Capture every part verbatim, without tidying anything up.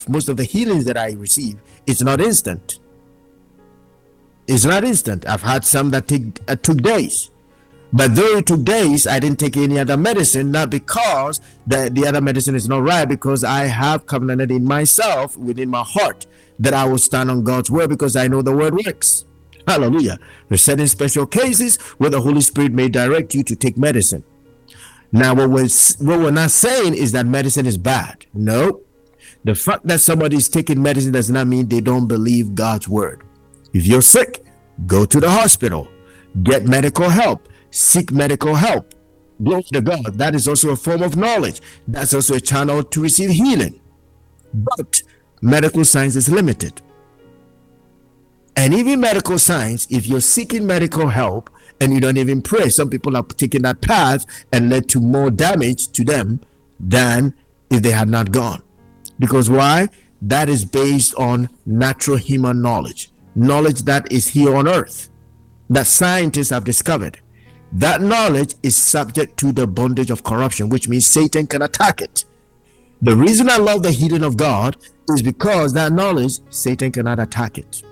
most of the healings that I receive, it's not instant. It's not instant. I've had some that take uh, took days. But though it took days, I didn't take any other medicine, not because the, the other medicine is not right, because I have covenanted in myself, within my heart, that I will stand on God's word, because I know the word works. Hallelujah. There's certain special cases where the Holy Spirit may direct you to take medicine. Now, what we're, what we're not saying is that medicine is bad. No. The fact that somebody is taking medicine does not mean they don't believe God's word. If you're sick, go to the hospital. Get medical help. Seek medical help. Glory to God. That is also a form of knowledge. That's also a channel to receive healing. But medical science is limited. And even medical science, if you're seeking medical help and you don't even pray, some people are taking that path and led to more damage to them than if they had not gone. Because why? That is based on natural human knowledge, knowledge that is here on earth, that scientists have discovered. That knowledge is subject to the bondage of corruption, which means Satan can attack it. The reason I love the healing of God is because that knowledge, Satan cannot attack it.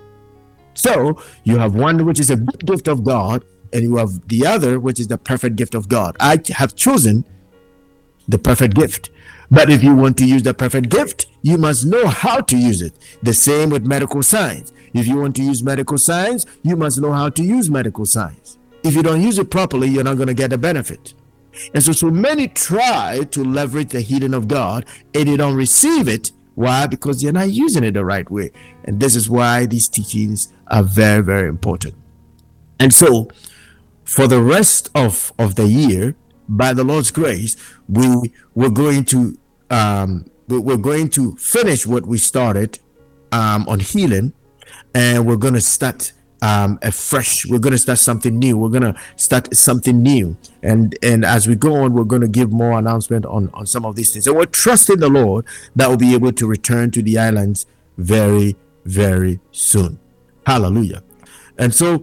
So you have one which is a good gift of God, and you have the other which is the perfect gift of God. I have chosen the perfect gift. But if you want to use the perfect gift, you must know how to use it. The same with medical science. If you want to use medical science, you must know how to use medical science. If you don't use it properly, you're not going to get the benefit. And so, so many try to leverage the healing of God and they don't receive it. Why? Because you're not using it the right way. And this is why these teachings are very, very important. And so, for the rest of, of the year, by the Lord's grace, we we're going to um, we're going to finish what we started um, on healing, and we're going to start um, afresh. We're going to start something new. We're going to start something new, and and as we go on, we're going to give more announcement on on some of these things. So we're trusting the Lord that we'll be able to return to the islands very, very soon. Hallelujah. And so,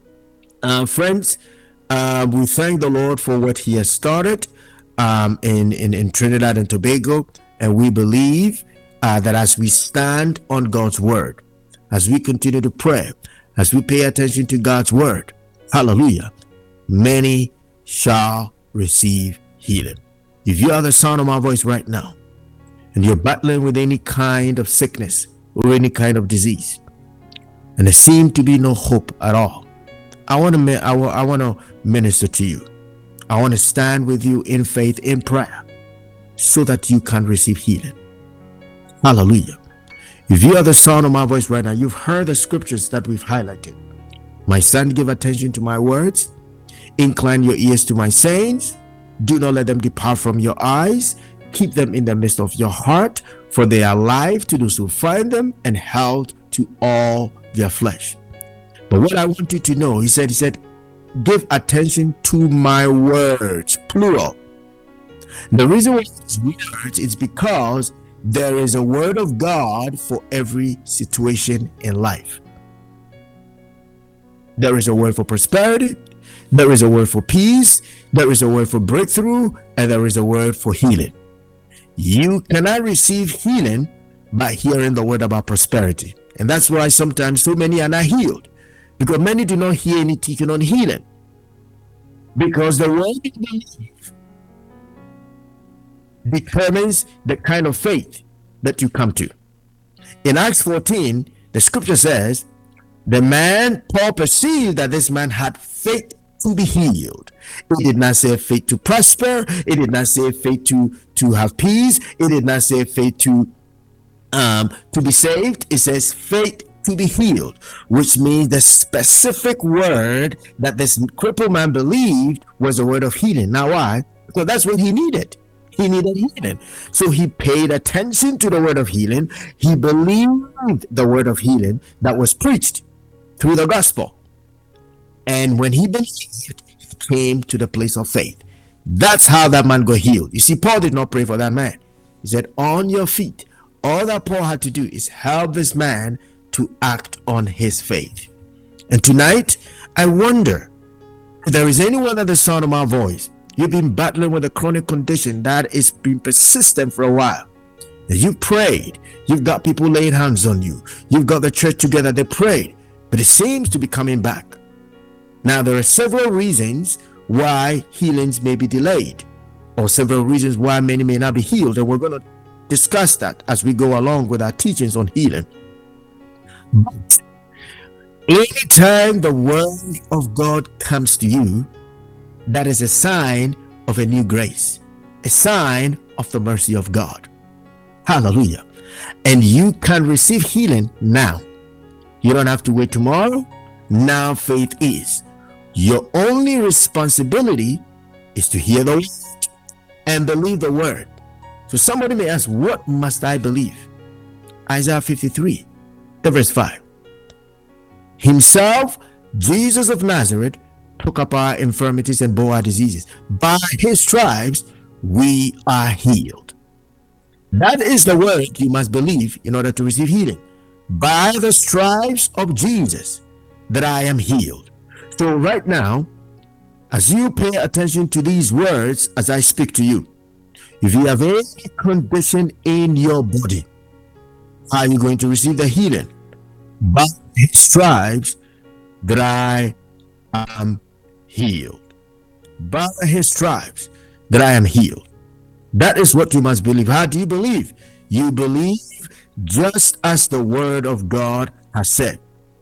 uh, friends. Uh, we thank the Lord for what He has started um, in, in, in Trinidad and Tobago. And we believe uh, that as we stand on God's word, as we continue to pray, as we pay attention to God's word, hallelujah, many shall receive healing. If you are the sound of my voice right now, and you're battling with any kind of sickness or any kind of disease, and there seems to be no hope at all, I want to I, I want to minister to you. I want to stand with you in faith, in prayer, so that you can receive healing. Hallelujah. If you are the sound of my voice right now, you've heard the scriptures that we've highlighted. My son, give attention to my words. Incline your ears to my sayings. Do not let them depart from your eyes. Keep them in the midst of your heart, for they are life to those who find them and health to all their flesh. But what I want you to know, he said, he said, give attention to my words, plural. The reason why it's words is because there is a word of God for every situation in life. There is a word for prosperity. There is a word for peace. There is a word for breakthrough. And there is a word for healing. You cannot receive healing by hearing the word about prosperity. And that's why sometimes so many are not healed. Because many do not hear any teaching on healing. Because the word you believe determines the kind of faith that you come to. In Acts fourteen, the scripture says, the man, Paul perceived that this man had faith to be healed. It did not say faith to prosper. It did not say faith to, to have peace. It did not say faith to, um, to be saved. It says faith to be healed, which means the specific word that this crippled man believed was a word of healing. Now why? Because that's what he needed. He needed healing. So he paid attention to the word of healing. He believed the word of healing that was preached through the gospel. And when he believed, he came to the place of faith. That's how that man got healed. You see, Paul did not pray for that man. He said, on your feet. All that Paul had to do is help this man to act on his faith. And tonight, I wonder if there is anyone at the sound of my voice, you've been battling with a chronic condition that is been persistent for a while. You prayed. You've got people laying hands on you. You've got the church together. They prayed, but it seems to be coming back. Now, there are several reasons why healings may be delayed, or several reasons why many may not be healed, and we're going to discuss that as we go along with our teachings on healing. But anytime the word of God comes to you, that is a sign of a new grace, a sign of the mercy of God. Hallelujah. And you can receive healing now. You don't have to wait tomorrow. Now faith is. Your only responsibility is to hear the word and believe the word. So somebody may ask, what must I believe? Isaiah fifty-three, the verse five. Himself, Jesus of Nazareth, took up our infirmities and bore our diseases. By his stripes, we are healed. That is the word you must believe in order to receive healing. By the stripes of Jesus, that I am healed. So right now, as you pay attention to these words as I speak to you, if you have any condition in your body, how are you going to receive the healing? By his stripes that I am healed. By his stripes that I am healed. That is what you must believe. How do you believe? You believe just as the word of God has said.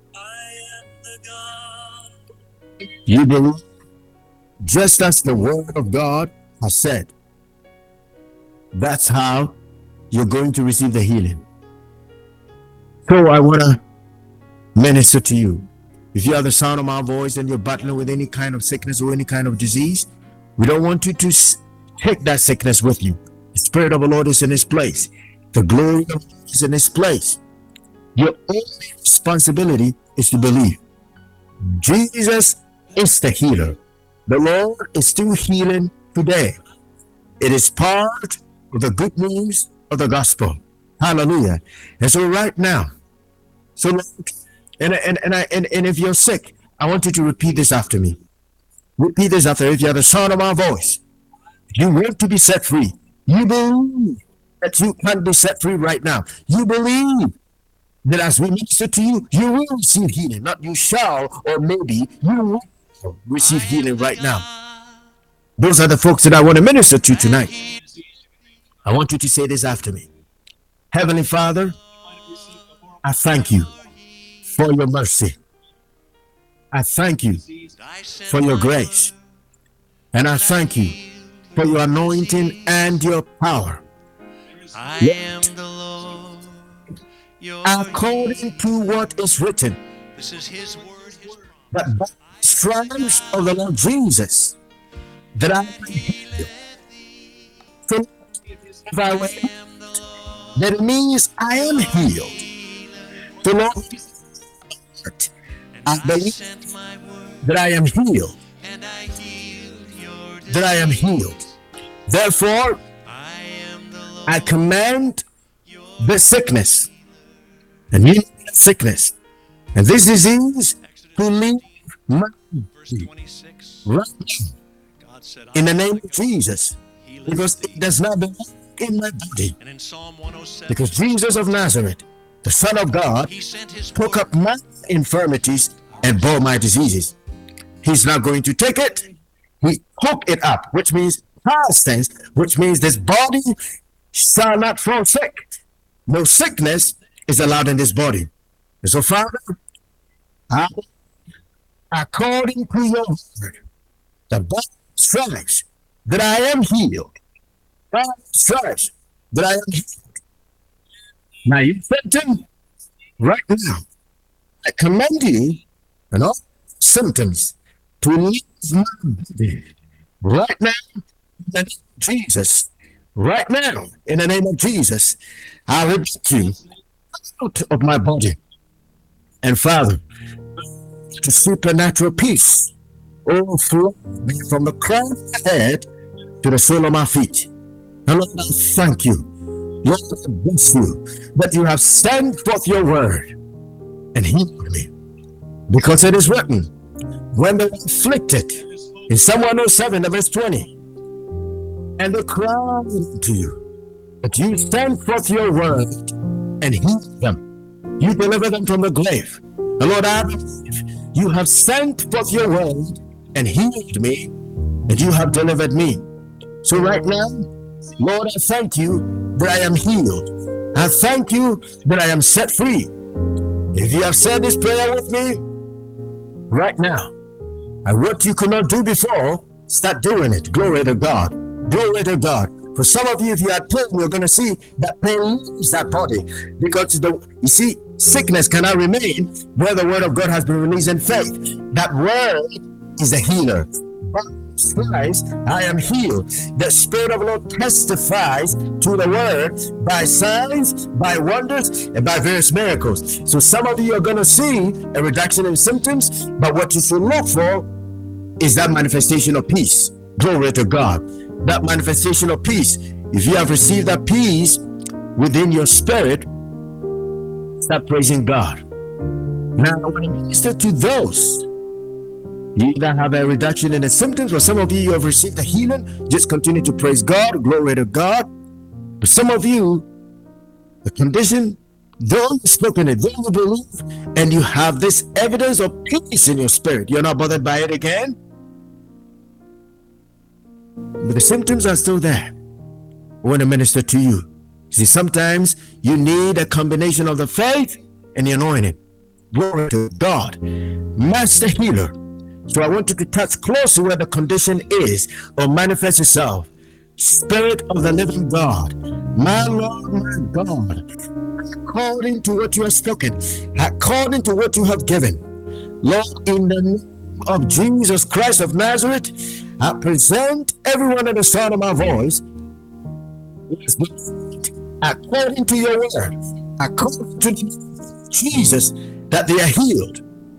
You believe just as the word of God has said. That's how you're going to receive the healing. So I want to minister to you. If you are the sound of my voice and you're battling with any kind of sickness or any kind of disease, we don't want you to take that sickness with you. The Spirit of the Lord is in his place. The glory of God is in his place. Your only responsibility is to believe. Jesus is the healer. The Lord is still healing today. It is part of the good news of the gospel. Hallelujah. And so right now, so and and and, I, and and if you're sick, I want you to repeat this after me. Repeat this after. If you are the sound of my voice, you want to be set free. You believe that you can be set free right now. You believe that as we minister to you, you will receive healing. Not you shall, or maybe you will receive healing right now. Those are the folks that I want to minister to tonight. I want you to say this after me. Heavenly Father, I thank you for your mercy. I thank you for your grace. And I thank you for your anointing and your power. I am the Lord, according to what is written, this is his word, his that by the stripes of the Lord Jesus, that I am healed. So if I were, that it means I am healed. The Lord, I believe that I am healed. That I am healed. Therefore, I command the sickness, the new sickness, and this disease to leave my body right now in the name of Jesus, because it does not belong in my body. Because Jesus of Nazareth, the Son of God, took up my infirmities and bore my diseases. He's not going to take it. He took it up, which means past tense, which means this body shall not fall sick. No sickness is allowed in this body. And so, Father, I, according to your word, the by stripes that I am healed, by stripes that I am healed. Now you symptom right now, I command you and all symptoms to leave my body right now in the name of Jesus. Right now, in the name of Jesus, I rebuke you out of my body. And Father, to supernatural peace overflow me from the crown of my head to the sole of my feet. And Lord, I thank you. Lord, I bless you that you have sent forth your word and healed me. Because it is written, when they were afflicted, in Psalm one oh seven, verse twenty, and they cried to you, But you send forth your word and heal them. You deliver them from the grave. And Lord, I believe you have sent forth your word and healed me, and you have delivered me. So right now, Lord, I thank you that I am healed. I thank you that I am set free. If you have said this prayer with me, right now, and what you could not do before, start doing it. Glory to God. Glory to God. For some of you, if you are pain, you're going to see that pain leaves that body. Because the, you see, sickness cannot remain where the word of God has been released in faith. That word is a healer. But Christ, I am healed. The Spirit of the Lord testifies to the word by signs, by wonders, and by various miracles. So some of you are going to see a reduction in symptoms, but what you should look for is that manifestation of peace. Glory to God. That manifestation of peace. If you have received that peace within your spirit, start praising God. Now, when I minister to those, you either have a reduction in the symptoms, or some of you, you have received the healing, just continue to praise God. Glory to God. But some of you, the condition, though you spoken it, though you believe, and you have this evidence of peace in your spirit, you're not bothered by it again. But the symptoms are still there. I want to minister to you. See, sometimes you need a combination of the faith and the anointing. Glory to God. Master healer. So I want you to touch closely where the condition is or manifest itself. Spirit of the living God. My Lord, my God. According to what you have spoken, according to what you have given. Lord, in the name of Jesus Christ of Nazareth, I present everyone at the sound of my voice according to your word, according to Jesus, that they are healed.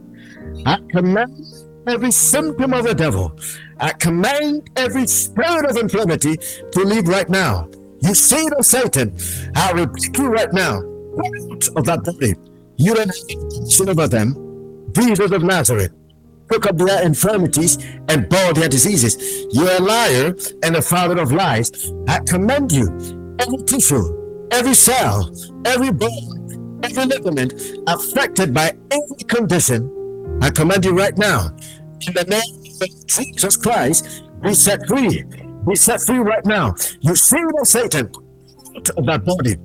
I command every symptom of the devil. I command every spirit of infirmity to leave right now. You seed of Satan, I rebuke you right now. Out of that body. You don't have control over them. Jesus of Nazareth, took up their infirmities and bore their diseases. You're a liar and a father of lies. I commend you, every tissue, every cell, every bone, every ligament affected by every condition. I command you right now, in the name of Jesus Christ, be set free. Be set free right now. You see of Satan out of that body.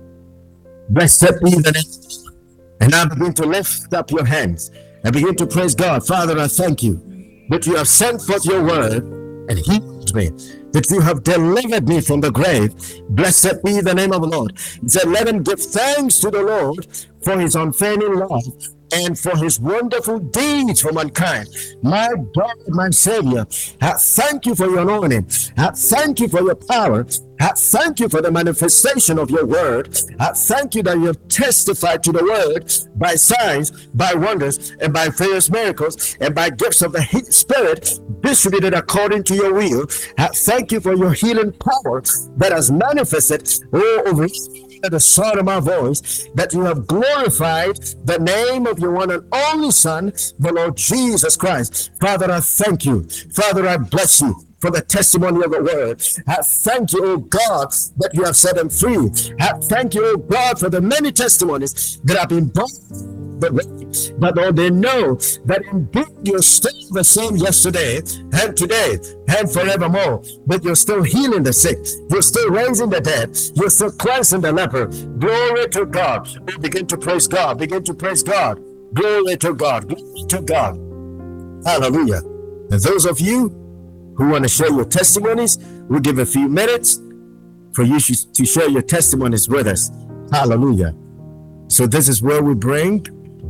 Blessed be the name. And now begin to lift up your hands and begin to praise God. Father, I thank you that you have sent forth your word and healed me, that you have delivered me from the grave. Blessed be the name of the Lord. He said, let him give thanks to the Lord for his unfailing love and for his wonderful deeds for mankind. My God, my Savior, I thank you for your anointing. I thank you for your power. I thank you for the manifestation of your word. I thank you that you have testified to the word by signs, by wonders, and by various miracles, and by gifts of the Spirit distributed according to your will. I thank you for your healing power that has manifested all over at the sound of my voice, that you have glorified the name of your one and only Son, the Lord Jesus Christ. Father, I thank you. Father, I bless you for the testimony of the word. I thank you, oh God, that you have set them free. I thank you, oh God, for the many testimonies that have been brought. But Lord, they know that indeed you're still the same yesterday and today and forevermore. That you're still healing the sick, you're still raising the dead, you're still cleansing the leper. Glory to God. Begin to praise God. Begin to praise God. Glory to God. Glory to God. Hallelujah. And those of you who want to share your testimonies, we'll give a few minutes for you to share your testimonies with us. Hallelujah. So this is where we bring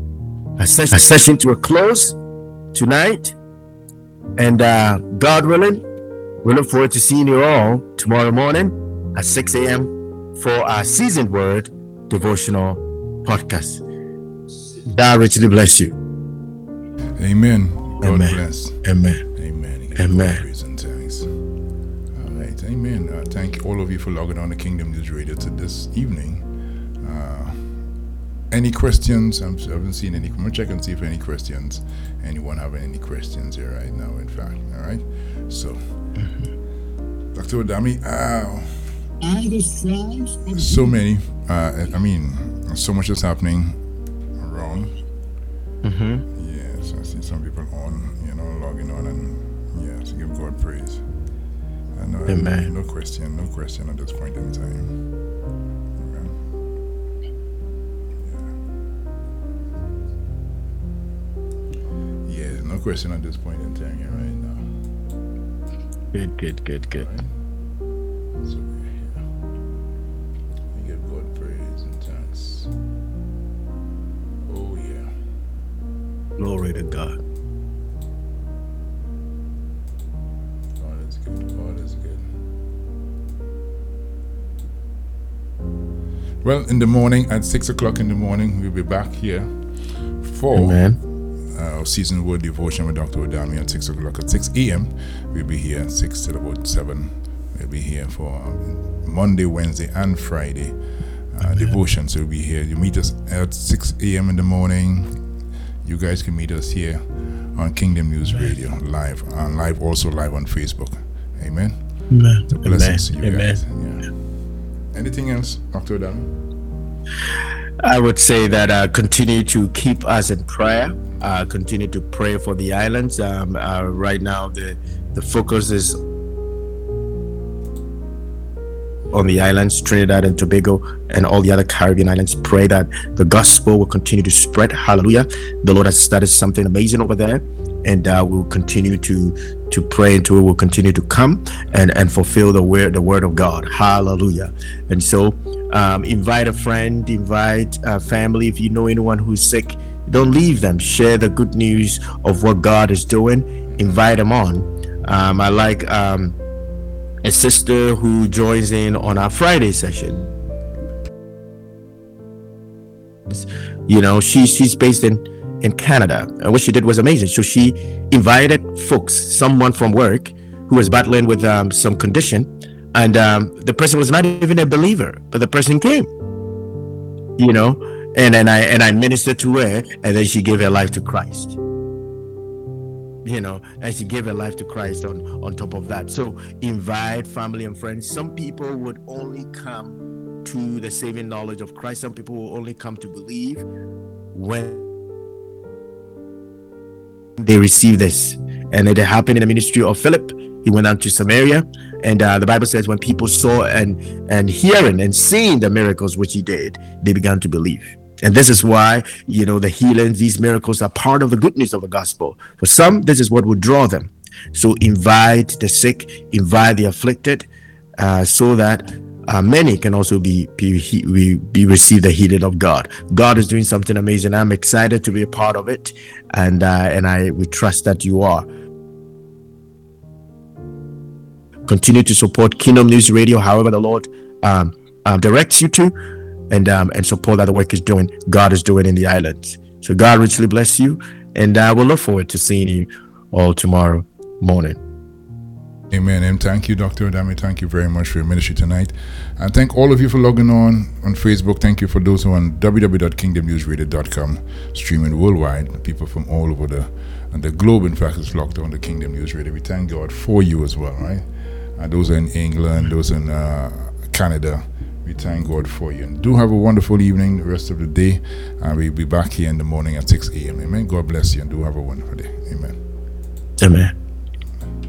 a session, a session to a close tonight. And uh, God willing, we look forward to seeing you all tomorrow morning at six a.m. for our Seasoned Word devotional podcast. God richly bless you. Amen. God Amen. bless. Amen. Amen. Amen. Praise and thanks. All right. Amen. Uh, thank all of you for logging on to Kingdom News Radio to this evening. Uh, any questions? I'm, I haven't seen any. I'm going to check and see if any questions. Anyone having any questions here right now, in fact. All right. So, mm-hmm. Doctor Odami, uh, are the strives of So many. Uh, I mean, so much is happening around. Mm-hmm. Yes, I see some people on, you know, logging on, and yes, give God praise. And no, Amen. no question, no question at this point in time. Amen. Yeah. Yeah, no question at this point in time here right now. Good, good, good, good. Right? So we're here. We give God praise and thanks. Oh yeah. Glory to God. God is good. God is good. Well, in the morning, at six o'clock in the morning, we'll be back here for Amen. uh, season word devotion with Doctor Odami at six o'clock. At six a.m., we'll be here at six till about seven. We'll be here for um, Monday, Wednesday, and Friday uh, devotion. So we'll be here. You meet us at six a.m. in the morning. You guys can meet us here on Kingdom News Radio live, and live also live on Facebook. Amen. Amen. So blessings to you Amen. guys. Yeah. Anything else, Doctor Odami? I would say that uh, continue to keep us in prayer. Uh, continue to pray for the islands. Um, uh, right now, the the focus is on the islands, Trinidad and Tobago, and all the other Caribbean islands. Pray that the gospel will continue to spread. Hallelujah. The Lord has started something amazing over there, and uh, we'll continue to to pray into it. We'll continue to come and and fulfill the word the word of God. Hallelujah. And so um, invite a friend, invite a family. If you know anyone who's sick, don't leave them. Share the good news of what God is doing. Invite them on. Um, I like um, a sister who joins in on our Friday session. You know, she, she's based in, in Canada. And what she did was amazing. So she invited folks, someone from work who was battling with um, some condition. And um, the person was not even a believer, but the person came, you know, and then I and I ministered to her, and then she gave her life to Christ. You know, and she gave her life to Christ on, on top of that. So invite family and friends. Some people would only come to the saving knowledge of Christ. Some people will only come to believe when they receive this. And it happened in the ministry of Philip. He went out to Samaria, and uh, the Bible says when people saw and and hearing and seeing the miracles which he did, they began to believe. And this is why, you know, the healings, these miracles are part of the good news of the gospel. For some, this is what will draw them. So invite the sick, invite the afflicted, uh, so that uh, many can also be be, be be receive the healing of God. God is doing something amazing. I'm excited to be a part of it, and uh, and I we trust that you are. Continue to support Kingdom News Radio, however the Lord um, uh, directs you to, and um, and support that the work is doing, God is doing in the islands. So God richly bless you, and I uh, will look forward to seeing you all tomorrow morning. Amen. And thank you, Doctor Odami. Thank you very much for your ministry tonight. And thank all of you for logging on on Facebook. Thank you for those who are on w w w dot kingdom news radio dot com, streaming worldwide. People from all over the and the globe, in fact, is locked on the Kingdom News Radio. We thank God for you as well, right? Uh, those are in England, those in uh, Canada. We thank God for you. And do have a wonderful evening the rest of the day. And uh, we'll be back here in the morning at six a.m. Amen. God bless you, and do have a wonderful day. Amen. Amen.